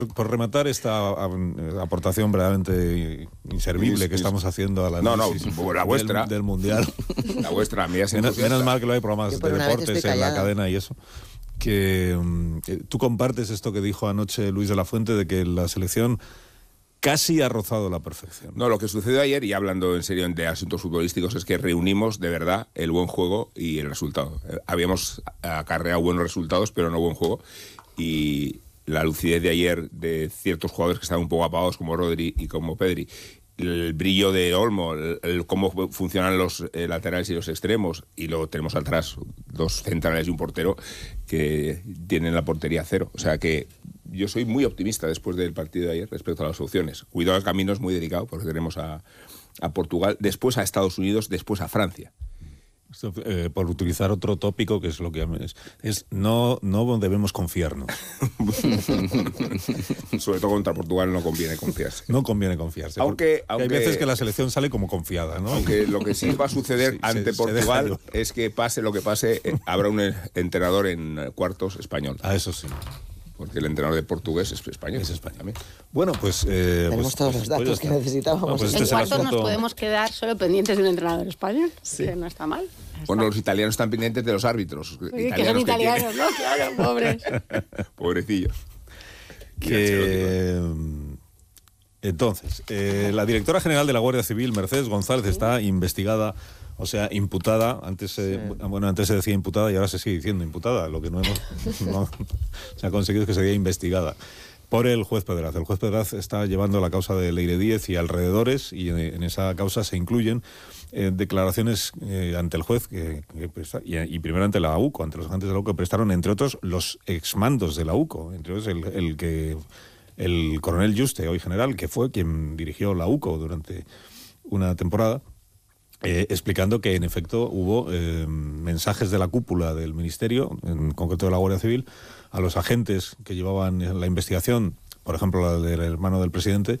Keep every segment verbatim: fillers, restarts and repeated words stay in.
Por rematar esta aportación verdaderamente inservible que estamos haciendo a la no, no, la vuestra del, del Mundial. La vuestra, mía es menos, menos mal que lo hay programas de deportes en la cadena y eso. Que um, tú compartes esto que dijo anoche Luis de la Fuente de que la selección casi ha rozado la perfección. No, lo que sucedió ayer, y hablando en serio de asuntos futbolísticos, es que reunimos de verdad el buen juego y el resultado. Habíamos acarreado buenos resultados, pero no buen juego. Y la lucidez de ayer de ciertos jugadores que estaban un poco apagados, como Rodri y como Pedri, el brillo de Olmo, el, el cómo funcionan los eh, laterales y los extremos, y luego tenemos atrás dos centrales y un portero que tienen la portería cero. O sea que yo soy muy optimista después del partido de ayer respecto a las opciones. Cuidado, el camino es muy delicado porque tenemos a, a Portugal, después a Estados Unidos, después a Francia. Esto, eh, por utilizar otro tópico que es lo que es, es no, no debemos confiarnos. Sobre todo contra Portugal no conviene confiarse. No conviene confiarse. Aunque, aunque hay veces que la selección sale como confiada, ¿no? Aunque lo que sí va a suceder sí, ante se, Portugal se es que pase lo que pase, eh, habrá un entrenador en cuartos español. Ah, eso sí. Porque el entrenador de portugués es español. Es español. Bueno, pues... Eh, Tenemos pues, todos pues, los datos pues que necesitábamos. No, pues este en cuartos asunto... nos podemos quedar solo pendientes de un entrenador español, sí. Que no está mal. Está. Bueno, los italianos están pendientes de los árbitros. Sí, italianos que son italianos, que ¿no? Claro, pobres. Pobrecillos. Que... Entonces, eh, la directora general de la Guardia Civil, Mercedes González, ¿sí? Está investigada... O sea, imputada, antes se, sí. bueno, antes se decía imputada y ahora se sigue diciendo imputada. Lo que no hemos no, se ha conseguido es que se diga investigada por el juez Pedraz. El juez Pedraz está llevando la causa de Leire Díez y alrededores, y en, en esa causa se incluyen eh, declaraciones eh, ante el juez que, que presta, y, y primero ante la UCO, ante los agentes de la UCO que prestaron, entre otros, los exmandos de la UCO, entre otros el, el que el coronel Juste, hoy general, que fue quien dirigió la UCO durante una temporada. Eh, explicando que en efecto hubo eh, mensajes de la cúpula del Ministerio, en concreto de la Guardia Civil, a los agentes que llevaban la investigación, por ejemplo la del hermano del presidente,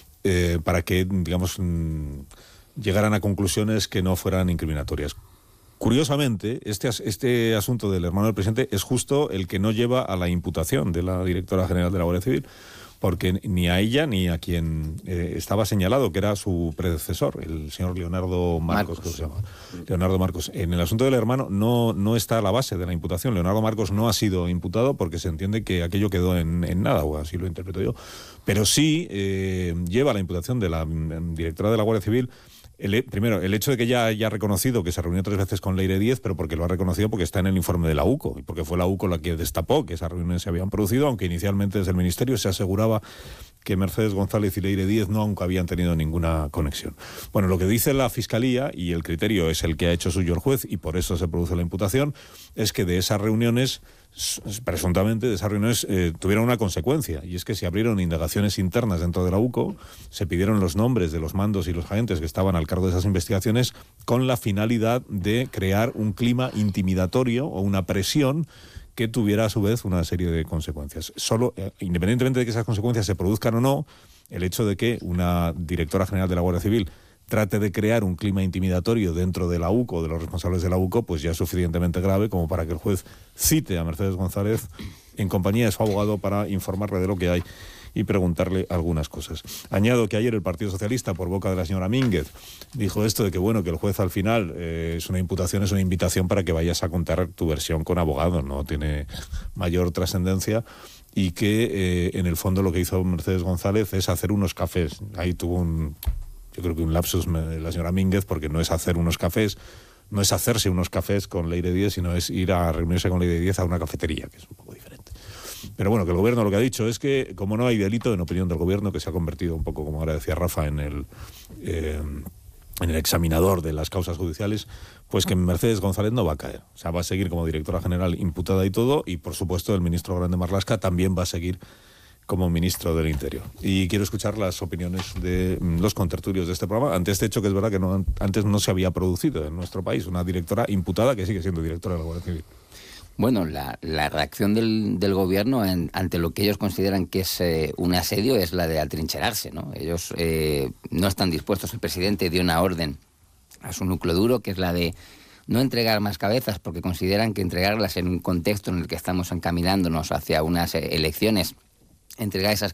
eh, para que, digamos, mm, llegaran a conclusiones que no fueran incriminatorias. Curiosamente, este, este asunto del hermano del presidente es justo el que no lleva a la imputación de la directora general de la Guardia Civil, porque ni a ella ni a quien eh, estaba señalado, que era su predecesor, el señor Leonardo Marcos, Marcos. Que se llama. Leonardo Marcos. En el asunto del hermano no, no está a la base de la imputación. Leonardo Marcos no ha sido imputado porque se entiende que aquello quedó en, en nada, o así lo interpreto yo. Pero sí eh, lleva la imputación de la directora de la Guardia Civil. El, primero, el hecho de que ella haya reconocido que se reunió tres veces con Leire Díez, pero porque lo ha reconocido porque está en el informe de la UCO, y porque fue la UCO la que destapó que esas reuniones se habían producido, aunque inicialmente desde el Ministerio se aseguraba que Mercedes González y Leire Díez no nunca habían tenido ninguna conexión. Bueno, lo que dice la Fiscalía, y el criterio es el que ha hecho suyo el juez, y por eso se produce la imputación, es que de esas reuniones, presuntamente de esas reuniones, eh, tuvieron una consecuencia, y es que se abrieron indagaciones internas dentro de la UCO, se pidieron los nombres de los mandos y los agentes que estaban al cargo de esas investigaciones, con la finalidad de crear un clima intimidatorio o una presión que tuviera a su vez una serie de consecuencias. Solo, eh, independientemente de que esas consecuencias se produzcan o no, el hecho de que una directora general de la Guardia Civil trate de crear un clima intimidatorio dentro de la UCO, de los responsables de la UCO, pues ya es suficientemente grave como para que el juez cite a Mercedes González en compañía de su abogado para informarle de lo que hay y preguntarle algunas cosas. Añado que ayer el Partido Socialista, por boca de la señora Mínguez, dijo esto de que bueno, que el juez al final eh, es una imputación, es una invitación para que vayas a contar tu versión con abogado, no tiene mayor trascendencia, y que eh, en el fondo lo que hizo Mercedes González es hacer unos cafés. Ahí tuvo un, yo creo que un lapsus la señora Mínguez, porque no es hacer unos cafés, no es hacerse unos cafés con Leire Díez, sino es ir a reunirse con Leire Díez a una cafetería, que es un poco diferente. Pero bueno, que el gobierno lo que ha dicho es que, como no hay delito, en opinión del gobierno, que se ha convertido un poco, como ahora decía Rafa, en el, eh, en el examinador de las causas judiciales, pues que Mercedes González no va a caer. O sea, va a seguir como directora general imputada y todo, y por supuesto el ministro Grande Marlaska también va a seguir como ministro del Interior. Y quiero escuchar las opiniones de los contertulios de este programa ante este hecho, que es verdad que no, antes no se había producido en nuestro país, una directora imputada que sigue siendo directora de la Guardia Civil. Bueno, la, la reacción del, del gobierno en, ante lo que ellos consideran que es eh, un asedio es la de atrincherarse, ¿no? Ellos eh, no están dispuestos. El presidente dio una orden a su núcleo duro, que es la de no entregar más cabezas, porque consideran que entregarlas en un contexto en el que estamos encaminándonos hacia unas elecciones, entregar esas